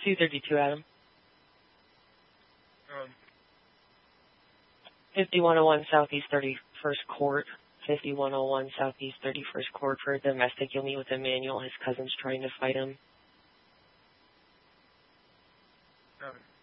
232, Adam. 5101 Southeast 31st Court. 5101 Southeast 31st Court for domestic. You'll meet with Emmanuel. His cousin's trying to fight him. Okay.